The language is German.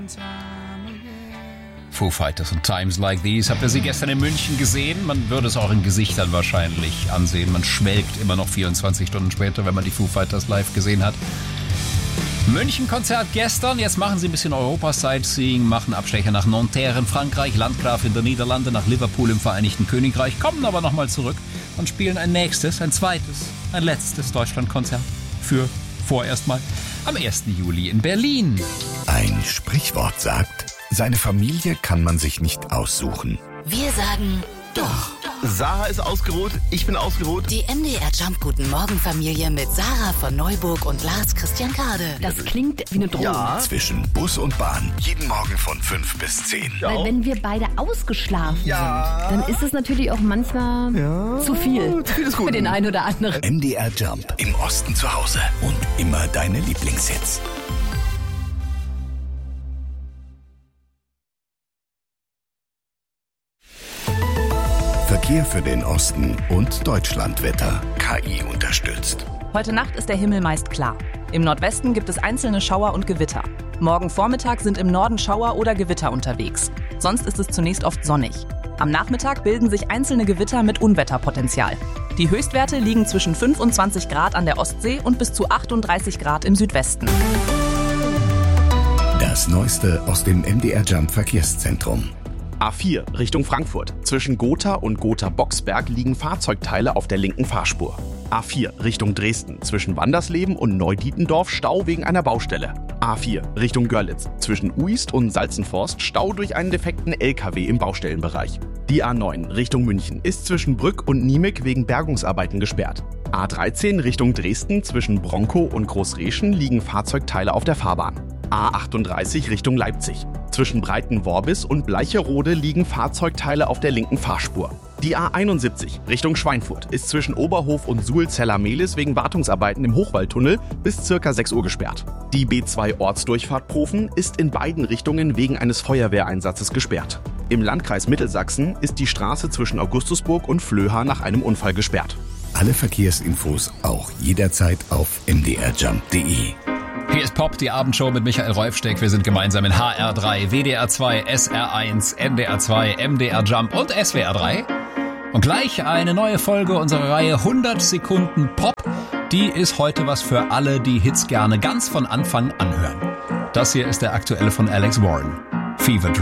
Foo Fighters und Times Like These. Habt ihr sie gestern in München gesehen? Man würde es auch in Gesichtern wahrscheinlich ansehen. Man schwelgt immer noch 24 Stunden später, wenn man die Foo Fighters live gesehen hat. München-Konzert gestern. Jetzt machen sie ein bisschen Europa-Sightseeing, machen Abstecher nach Nanterre in Frankreich, Landgraf in der Niederlande, nach Liverpool im Vereinigten Königreich, kommen aber nochmal zurück und spielen ein nächstes, ein zweites, ein letztes Deutschlandkonzert für vorerst mal am 1. Juli in Berlin. Ein Sprichwort sagt, seine Familie kann man sich nicht aussuchen. Wir sagen doch. Sarah ist ausgeruht, ich bin ausgeruht. Die MDR Jump Guten Morgen Familie mit Sarah von Neuburg und Lars Christian Kade. Das klingt wie eine Drohung. Ja. Zwischen Bus und Bahn, jeden Morgen von 5 bis 10. Weil wenn wir beide ausgeschlafen sind, dann ist es natürlich auch manchmal zu viel für den einen oder anderen. MDR Jump, im Osten zu Hause und immer deine Lieblingshits. Verkehr für den Osten und Deutschlandwetter. KI unterstützt. Heute Nacht ist der Himmel meist klar. Im Nordwesten gibt es einzelne Schauer und Gewitter. Morgen Vormittag sind im Norden Schauer oder Gewitter unterwegs. Sonst ist es zunächst oft sonnig. Am Nachmittag bilden sich einzelne Gewitter mit Unwetterpotenzial. Die Höchstwerte liegen zwischen 25 Grad an der Ostsee und bis zu 38 Grad im Südwesten. Das Neueste aus dem MDR Jump Verkehrszentrum. A4 Richtung Frankfurt. Zwischen Gotha und Gotha-Boxberg liegen Fahrzeugteile auf der linken Fahrspur. A4 Richtung Dresden. Zwischen Wandersleben und Neudietendorf Stau wegen einer Baustelle. A4 Richtung Görlitz. Zwischen Uist und Salzenforst Stau durch einen defekten LKW im Baustellenbereich. Die A9 Richtung München ist zwischen Brück und Niemeg wegen Bergungsarbeiten gesperrt. A13 Richtung Dresden. Zwischen Bronkow und Großreschen liegen Fahrzeugteile auf der Fahrbahn. A38 Richtung Leipzig. Zwischen Breitenworbis und Bleicherode liegen Fahrzeugteile auf der linken Fahrspur. Die A71 Richtung Schweinfurt ist zwischen Oberhof und Suhl-Zeller-Mehlis wegen Wartungsarbeiten im Hochwaldtunnel bis ca. 6 Uhr gesperrt. Die B2 Ortsdurchfahrt Profen ist in beiden Richtungen wegen eines Feuerwehreinsatzes gesperrt. Im Landkreis Mittelsachsen ist die Straße zwischen Augustusburg und Flöha nach einem Unfall gesperrt. Alle Verkehrsinfos auch jederzeit auf mdrjump.de. Hier ist Pop, die Abendshow mit Michael Rolfsteck. Wir sind gemeinsam in HR3, WDR2, SR1, NDR2, MDR Jump und SWR3. Und gleich eine neue Folge unserer Reihe 100 Sekunden Pop. Die ist heute was für alle, die Hits gerne ganz von Anfang anhören. Das hier ist der aktuelle von Alex Warren. Fever Dream.